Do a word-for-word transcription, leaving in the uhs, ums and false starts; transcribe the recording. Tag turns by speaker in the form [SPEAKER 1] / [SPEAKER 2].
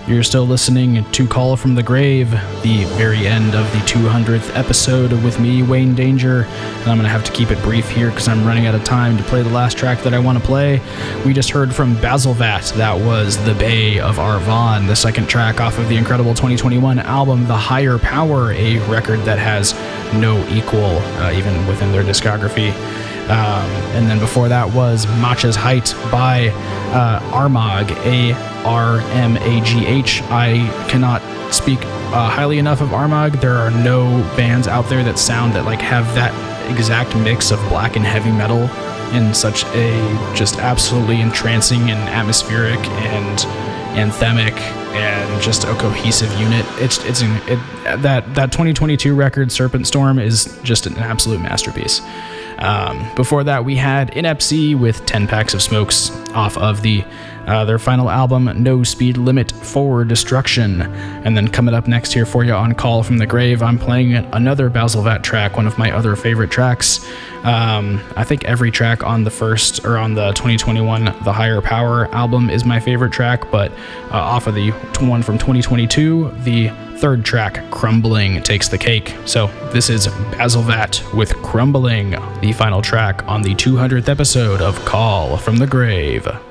[SPEAKER 1] You're still listening to Call from the Grave, the very end of the two hundredth episode with me, Wayne Danger. And I'm going to have to keep it brief here because I'm running out of time to play the last track that I want to play. We just heard from Basilvat. That was The Bay of Arvon, the second track off of the incredible twenty twenty-one album The Higher Power, a record that has no equal, uh, even within their discography. Um, and then before that was Matcha's Height by uh, Armagh, A R M A G H. I cannot speak uh, highly enough of Armagh. There are no bands out there that sound that like have that exact mix of black and heavy metal in such a just absolutely entrancing and atmospheric and anthemic and just a cohesive unit. It's it's an, it, that that twenty twenty-two record Serpent Storm is just an absolute masterpiece. Um, before that, we had Inepsy with ten Packs of Smokes off of the uh, their final album, No Speed Limit for Destruction. And then coming up next here for you on Call from the Grave, I'm playing another Basilvat track, one of my other favorite tracks. Um, I think every track on the first, or on the twenty twenty-one The Higher Power album is my favorite track, but uh, off of the one from twenty twenty-two, the third track, Crumbling, takes the cake. So this is Basilvat with Crumbling, the final track on the two hundredth episode of Call from the Grave.